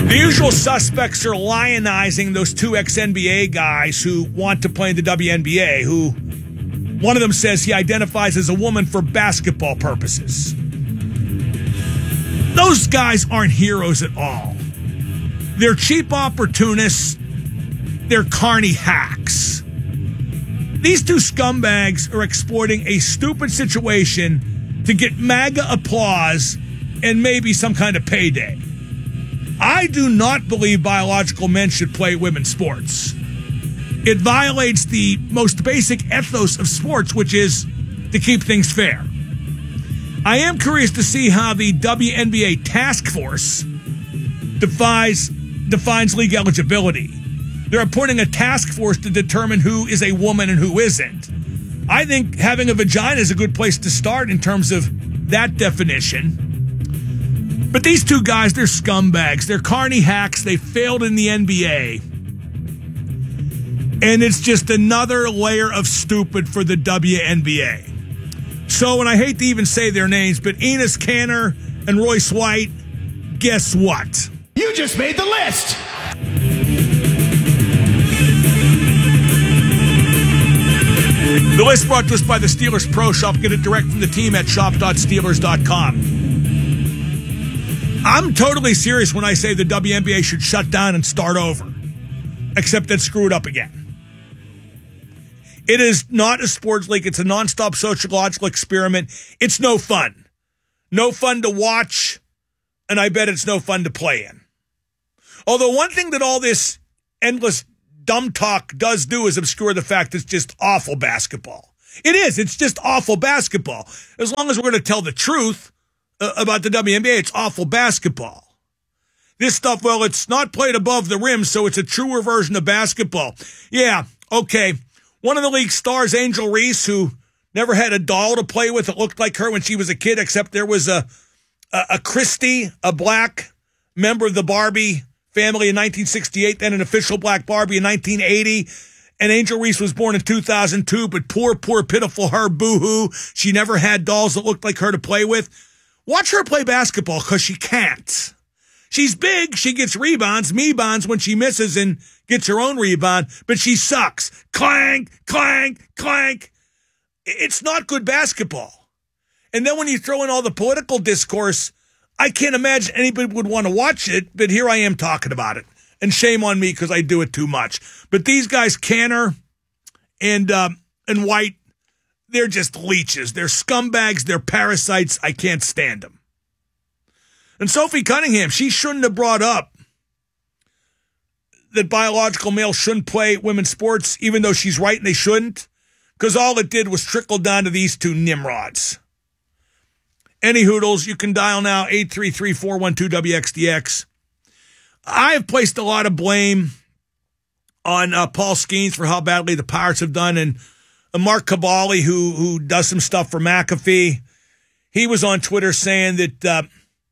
The usual suspects are lionizing those two ex-NBA guys who want to play in the WNBA, who one of them says he identifies as a woman for basketball purposes. Those guys aren't heroes at all. They're cheap opportunists. They're carny hacks. These two scumbags are exploiting a stupid situation to get MAGA applause and maybe some kind of payday. I do not believe biological men should play women's sports. It violates the most basic ethos of sports, which is to keep things fair. I am curious to see how the WNBA task force defines league eligibility. They're appointing a task force to determine who is a woman and who isn't. I think having a vagina is a good place to start in terms of that definition. But these two guys, they're scumbags. They're carny hacks. They failed in the NBA. And it's just another layer of stupid for the WNBA. So, and I hate to even say their names, but Enes Kanter and Royce White, guess what? You just made the list! The list brought to us by the Steelers Pro Shop. Get it direct from the team at shop.steelers.com. I'm totally serious when I say the WNBA should shut down and start over, except that screw it up again. It is not a sports league. It's a nonstop sociological experiment. It's no fun. No fun to watch, and I bet it's no fun to play in. Although one thing that all this endless dumb talk does do is obscure the fact that it's just awful basketball. It is. It's just awful basketball. As long as we're going to tell the truth about the WNBA, it's awful basketball. This stuff, well, it's not played above the rim, so it's a truer version of basketball. Yeah, okay. One of the league stars, Angel Reese, who never had a doll to play with that looked like her when she was a kid, except there was a Christie, a black member of the Barbie family in 1968, then an official black Barbie in 1980. And Angel Reese was born in 2002, but poor, pitiful her, boo-hoo. She never had dolls that looked like her to play with. Watch her play basketball, because she can't. She's big. She gets rebounds, me-bonds when she misses and gets her own rebound, but she sucks. Clank, clank, clank. It's not good basketball. And then when you throw in all the political discourse, I can't imagine anybody would want to watch it, but here I am talking about it. And shame on me because I do it too much. But these guys, Kanter and White, they're just leeches. They're scumbags. They're parasites. I can't stand them. And Sophie Cunningham, she shouldn't have brought up that biological males shouldn't play women's sports, even though she's right and they shouldn't, because all it did was trickle down to these two nimrods. Any hoodles, you can dial now 833-412-WXDX. I've placed a lot of blame on Paul Skeens for how badly the Pirates have done, and Mark Cavalli, who does some stuff for McAfee, he was on Twitter saying that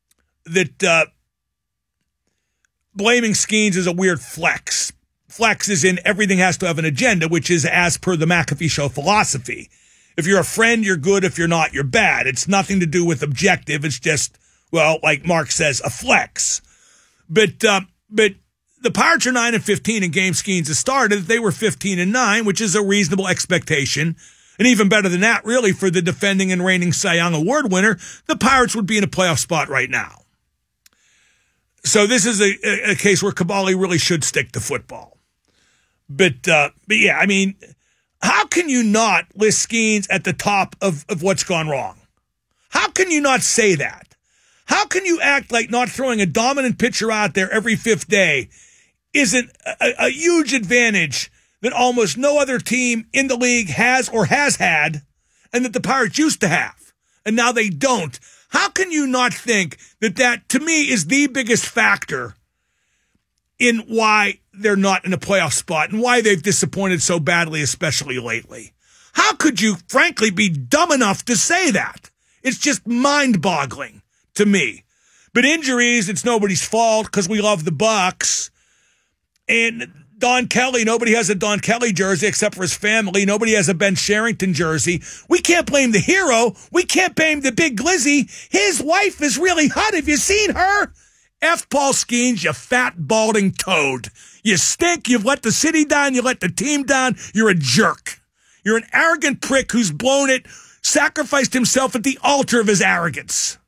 blaming Skeens is a weird flex. Flex is in everything has to have an agenda, which is as per the McAfee Show philosophy. If you're a friend, you're good. If you're not, you're bad. It's nothing to do with objective. It's just, well, like Mark says, a flex. But the Pirates are 9-15 in game Skeens has started. They were 15-9, which is a reasonable expectation. And even better than that, really, for the defending and reigning Cy Young Award winner, the Pirates would be in a playoff spot right now. So this is a case where Cavalli really should stick to football. But yeah, I mean, how can you not list Skeens at the top of what's gone wrong? How can you not say that? How can you act like not throwing a dominant pitcher out there every fifth day isn't a huge advantage that almost no other team in the league has or has had, and that the Pirates used to have, and now they don't? How can you not think that, to me, is the biggest factor in why they're not in a playoff spot and why they've disappointed so badly, especially lately? How could you, frankly, be dumb enough to say that? It's just mind-boggling to me. But injuries, it's nobody's fault because we love the Bucks. And Don Kelly, nobody has a Don Kelly jersey except for his family. Nobody has a Ben Sherrington jersey. We can't blame the hero. We can't blame the big glizzy. His wife is really hot. Have you seen her? F. Paul Skeens, you fat, balding toad. You stink. You've let the city down. You let the team down. You're a jerk. You're an arrogant prick who's blown it, sacrificed himself at the altar of his arrogance.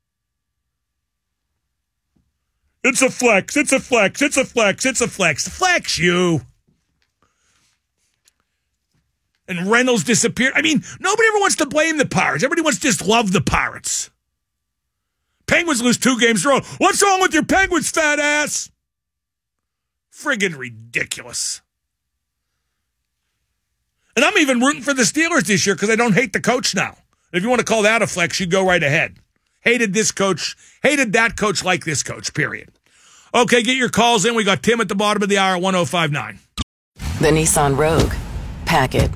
It's a flex. It's a flex. It's a flex. It's a flex. Flex you. And Reynolds disappeared. I mean, nobody ever wants to blame the Pirates. Everybody wants to just love the Pirates. Penguins lose 2 games in a row. What's wrong with your Penguins, fat ass? Friggin' ridiculous. And I'm even rooting for the Steelers this year because I don't hate the coach now. If you want to call that a flex, you go right ahead. Hated this coach, hated that coach, like this coach, period. Okay, get your calls in. We got Tim at the bottom of the hour, 1059. The Nissan Rogue. Pack it.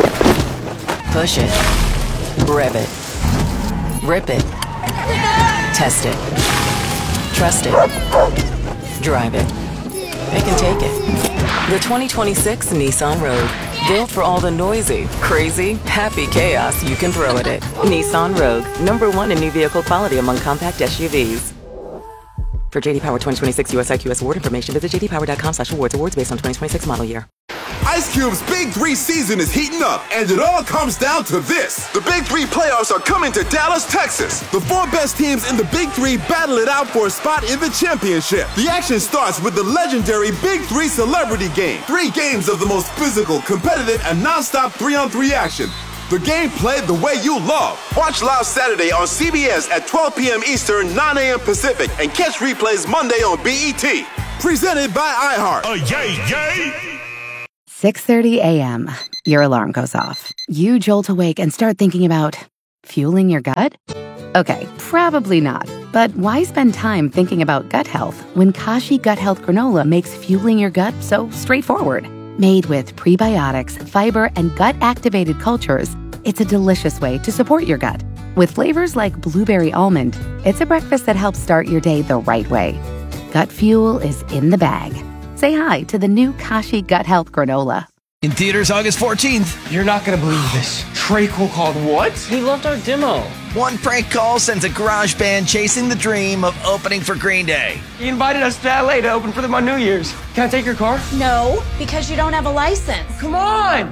Push it. Rev it. Rip it. Test it. Trust it. Drive it. It can take it. The 2026 Nissan Rogue. Built for all the noisy, crazy, happy chaos you can throw at it. Nissan Rogue. #1 in new vehicle quality among compact SUVs. For JD Power 2026 US IQS award information, visit jdpower.com/awards. Awards based on 2026 model year. Ice Cube's Big 3 season is heating up, and it all comes down to this. The Big 3 playoffs are coming to Dallas, Texas. The 4 best teams in the Big 3 battle it out for a spot in the championship. The action starts with the legendary Big 3 Celebrity Game. 3 games of the most physical, competitive, and non-stop 3-on-3 action. The game played the way you love. Watch live Saturday on CBS at 12 p.m. Eastern, 9 a.m. Pacific, and catch replays Monday on BET. Presented by iHeart. Yay! 6:30 a.m. Your alarm goes off. You jolt awake and start thinking about fueling your gut? Okay, probably not. But why spend time thinking about gut health when Kashi Gut Health Granola makes fueling your gut so straightforward? Made with prebiotics, fiber, and gut-activated cultures, it's a delicious way to support your gut. With flavors like blueberry almond, it's a breakfast that helps start your day the right way. Gut fuel is in the bag. Say hi to the new Kashi Gut Health Granola. In theaters August 14th. You're not gonna believe this. Trey Cole called what? He loved our demo. One prank call sends a garage band chasing the dream of opening for Green Day. He invited us to LA to open for them on New Year's. Can I take your car? No, because you don't have a license. Come on!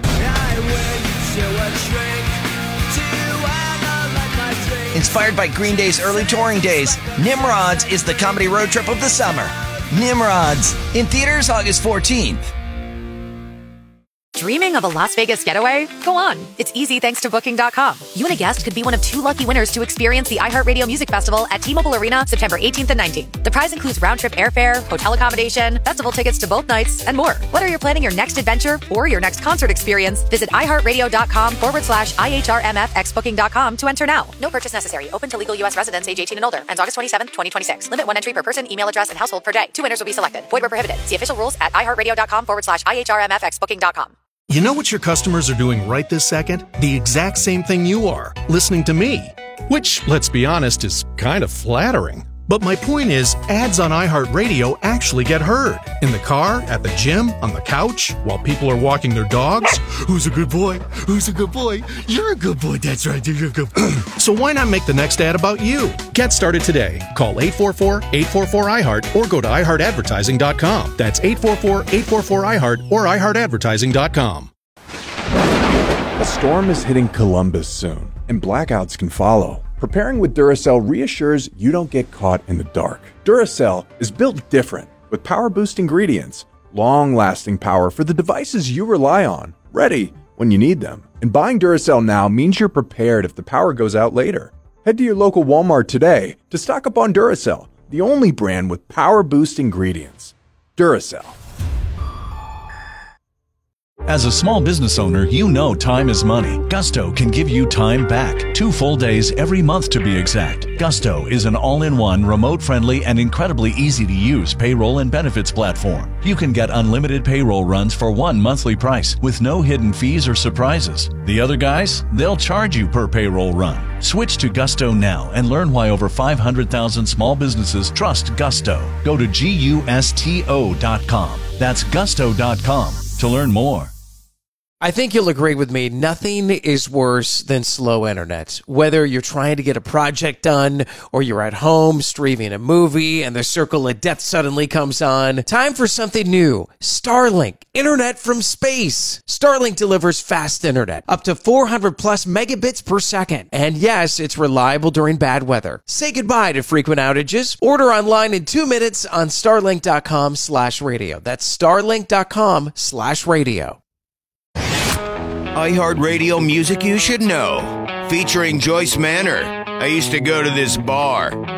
Inspired by Green Day's early touring days, Nimrods is the comedy road trip of the summer. Nimrods, in theaters August 14th. Dreaming of a Las Vegas getaway? Go on. It's easy thanks to Booking.com. You and a guest could be one of 2 lucky winners to experience the iHeartRadio Music Festival at T-Mobile Arena September 18th and 19th. The prize includes round-trip airfare, hotel accommodation, festival tickets to both nights, and more. Whether you're planning your next adventure or your next concert experience, visit iHeartRadio.com/IHRMFXBooking.com to enter now. No purchase necessary. Open to legal U.S. residents age 18 and older. Ends August 27th, 2026. Limit 1 entry per person, email address, and household per day. 2 winners will be selected. Void where prohibited. See official rules at iHeartRadio.com/IHRMFXBooking.com. You know what your customers are doing right this second? The exact same thing you are, listening to me. Which, let's be honest, is kind of flattering. But my point is, ads on iHeartRadio actually get heard. In the car, at the gym, on the couch, while people are walking their dogs. Who's a good boy? Who's a good boy? You're a good boy, that's right, you're a good boy. So why not make the next ad about you? Get started today. Call 844-844-iHeart or go to iHeartAdvertising.com. That's 844-844-iHeart or iHeartAdvertising.com. A storm is hitting Columbus soon, and blackouts can follow. Preparing with Duracell reassures you don't get caught in the dark. Duracell is built different, with power-boost ingredients, long-lasting power for the devices you rely on, ready when you need them. And buying Duracell now means you're prepared if the power goes out later. Head to your local Walmart today to stock up on Duracell, the only brand with power-boost ingredients. Duracell. As a small business owner, you know time is money. Gusto can give you time back. 2 full days every month to be exact. Gusto is an all-in-one, remote-friendly, and incredibly easy-to-use payroll and benefits platform. You can get unlimited payroll runs for one monthly price with no hidden fees or surprises. The other guys, they'll charge you per payroll run. Switch to Gusto now and learn why over 500,000 small businesses trust Gusto. Go to GUSTO.com. That's Gusto.com to learn more. I think you'll agree with me. Nothing is worse than slow internet. Whether you're trying to get a project done or you're at home streaming a movie and the circle of death suddenly comes on, time for something new. Starlink, internet from space. Starlink delivers fast internet, up to 400 plus megabits per second. And yes, it's reliable during bad weather. Say goodbye to frequent outages. Order online in 2 minutes on starlink.com/radio. That's starlink.com/radio. iHeartRadio music you should know. Featuring Joyce Manor. I used to go to this bar.